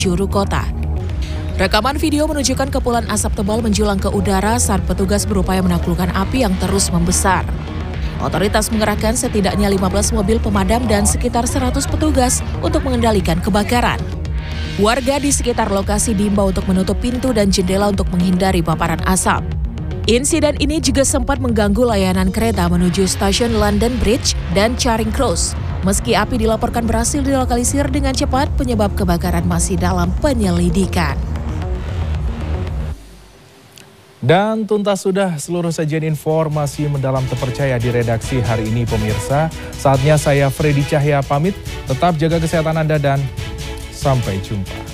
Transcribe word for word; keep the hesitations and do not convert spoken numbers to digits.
penjuru kota. Rekaman video menunjukkan kepulan asap tebal menjulang ke udara saat petugas berupaya menaklukkan api yang terus membesar. Otoritas mengerahkan setidaknya lima belas mobil pemadam dan sekitar seratus petugas untuk mengendalikan kebakaran. Warga di sekitar lokasi diimbau untuk menutup pintu dan jendela untuk menghindari paparan asap. Insiden ini juga sempat mengganggu layanan kereta menuju stasiun London Bridge dan Charing Cross. Meski api dilaporkan berhasil dilokalisir dengan cepat, penyebab kebakaran masih dalam penyelidikan. Dan tuntas sudah seluruh sajian informasi mendalam terpercaya di redaksi hari ini pemirsa. Saatnya saya Freddy Cahya pamit, tetap jaga kesehatan Anda dan sampai jumpa.